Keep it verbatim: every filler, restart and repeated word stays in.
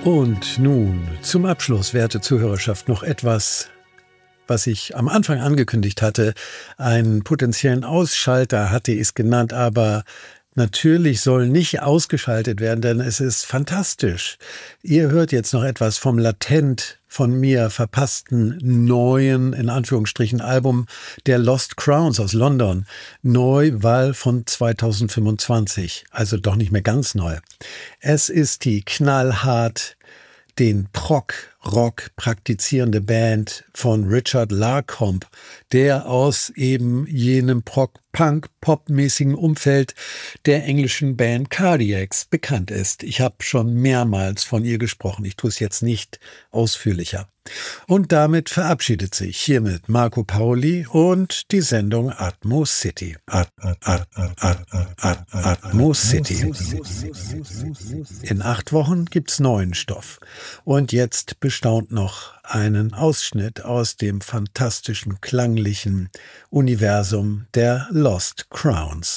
Und nun zum Abschluss, werte Zuhörerschaft, noch etwas, was ich am Anfang angekündigt hatte. Einen potenziellen Ausschalter hatte ich es genannt, aber natürlich soll nicht ausgeschaltet werden, denn es ist fantastisch. Ihr hört jetzt noch etwas vom latent von mir verpassten neuen, in Anführungsstrichen, Album der Lost Crowns aus London. Neuwahl von zweitausendfünfundzwanzig, also doch nicht mehr ganz neu. Es ist die knallhart den Prog-Rock praktizierende Band von Richard Larcombe, der aus eben jenem Prog-Punk-Pop-mäßigen Umfeld der englischen Band Cardiacs bekannt ist. Ich habe schon mehrmals von ihr gesprochen, ich tue es jetzt nicht ausführlicher. Und damit verabschiedet sich hiermit Marco Paoli und die Sendung Atmo City. At, at, at, at, at, Atmo City. In acht Wochen gibt's neuen Stoff. Und jetzt bestaunt noch einen Ausschnitt aus dem fantastischen, klanglichen Universum der Lost Crowns.